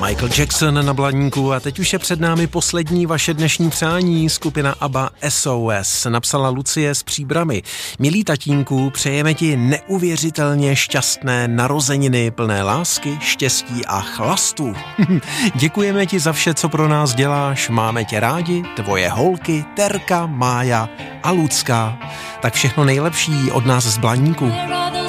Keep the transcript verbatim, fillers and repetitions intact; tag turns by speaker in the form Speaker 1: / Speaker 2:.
Speaker 1: Michael Jackson na Blaníku a teď už je před námi poslední vaše dnešní přání. Skupina ABBA S O S napsala Lucie z Příbrami. Milý tatínku, přejeme ti neuvěřitelně šťastné narozeniny plné lásky, štěstí a chlastu. Děkujeme ti za vše, co pro nás děláš. Máme tě rádi, tvoje holky, Terka, Mája a Lucka. Tak všechno nejlepší od nás z Blaníku.